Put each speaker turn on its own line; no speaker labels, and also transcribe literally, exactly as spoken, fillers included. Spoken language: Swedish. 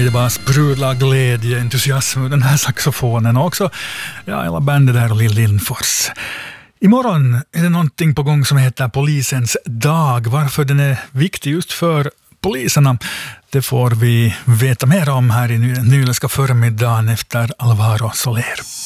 det bara sprudlar glädje, entusiasm och den här saxofonen och också ja, hela bandet där och Lill Lindfors. Imorgon är det någonting på gång som heter Polisens dag. Varför den är viktig just för poliserna, det får vi veta mer om här i Nyländska förmiddagen efter Alvaro Soler.